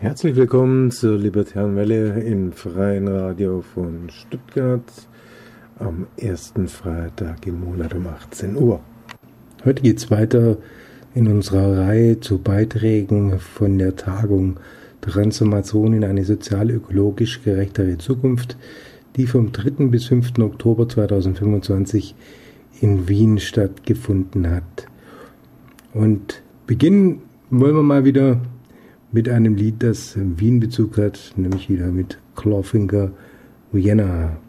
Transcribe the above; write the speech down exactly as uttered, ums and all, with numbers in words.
Herzlich willkommen zur Libertären Welle im Freien Radio von Stuttgart am ersten Freitag im Monat um achtzehn Uhr. Heute geht es weiter in unserer Reihe zu Beiträgen von der Tagung Transformation in eine sozial-ökologisch gerechtere Zukunft, die vom dritten bis fünften Oktober zweitausendfünfundzwanzig in Wien stattgefunden hat. Und beginnen wollen wir mal wieder mit einem Lied, das Wien-Bezug hat, nämlich wieder mit Clawfinger Vienna.